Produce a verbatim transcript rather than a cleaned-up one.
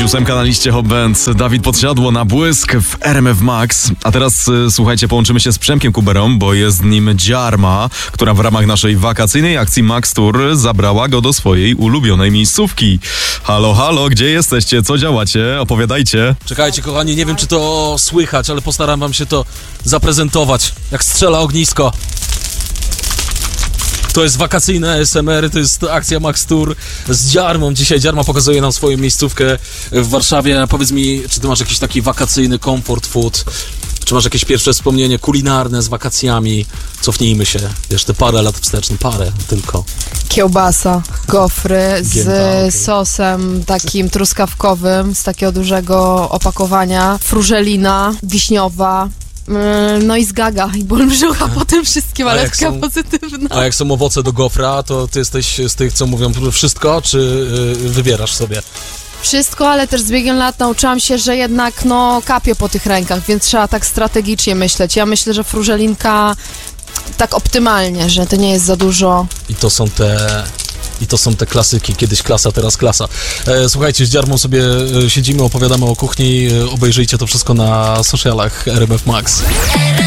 ósemka na liście Hot Band. Dawid Podsiadło na błysk w R M F Max. A teraz y, słuchajcie, połączymy się z Przemkiem Kuberą, bo jest z nim Dziarma, która w ramach naszej wakacyjnej akcji Max Tour zabrała go do swojej ulubionej miejscówki. Halo, halo, gdzie jesteście? Co działacie? Opowiadajcie. Czekajcie, kochani, nie wiem, czy to słychać, ale postaram wam się to zaprezentować, jak strzela ognisko. To jest wakacyjne A S M R, to jest akcja Max Tour z Dziarmą. Dzisiaj Dziarma pokazuje nam swoją miejscówkę w Warszawie. Powiedz mi, czy ty masz jakiś taki wakacyjny comfort food? Czy masz jakieś pierwsze wspomnienie kulinarne z wakacjami? Cofnijmy się, wiesz, te parę lat wstecz, no parę tylko. Kiełbasa, gofry z Gięta, okay. sosem takim truskawkowym, z takiego dużego opakowania, frużelina wiśniowa. No i z gaga, i ból brzucha po tym wszystkim, ale taka są, pozytywna. A jak są owoce do gofra, to ty jesteś z tych, co mówią wszystko, czy yy, wybierasz sobie? Wszystko, ale też z biegiem lat nauczyłam się, że jednak no kapie po tych rękach, więc trzeba tak strategicznie myśleć. Ja myślę, że frużelinka tak optymalnie, że to nie jest za dużo. I to są te... I to są te klasyki, kiedyś klasa, teraz klasa. E, słuchajcie, z Dziarmą sobie siedzimy, opowiadamy o kuchni, obejrzyjcie to wszystko na socialach R M F Max.